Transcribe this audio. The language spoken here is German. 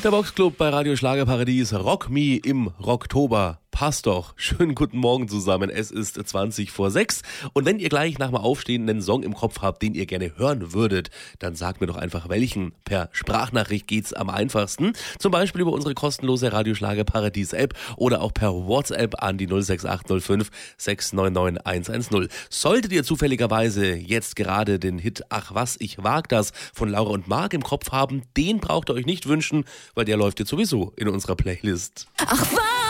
Der Boxclub bei Radio Schlagerparadies, Rock Me im Rocktober. Passt doch. Schönen guten Morgen zusammen. Es ist 20 vor 6. Und wenn ihr gleich nach dem Aufstehen einen Song im Kopf habt, den ihr gerne hören würdet, dann sagt mir doch einfach welchen. Per Sprachnachricht geht's am einfachsten. Zum Beispiel über unsere kostenlose Radio Schlagerparadies App oder auch per WhatsApp an die 06805 699 110. Solltet ihr zufälligerweise jetzt gerade den Hit Ach was, ich wag das von Laura und Marc im Kopf haben, den braucht ihr euch nicht wünschen, weil der läuft jetzt sowieso in unserer Playlist. Ach was!